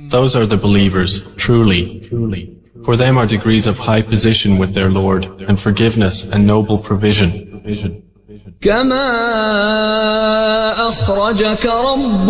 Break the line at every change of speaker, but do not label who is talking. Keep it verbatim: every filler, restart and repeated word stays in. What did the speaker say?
Those are the believers, truly, truly. For them are degrees of high position with their Lord, and forgiveness and noble provision.
كما أخرجك ربك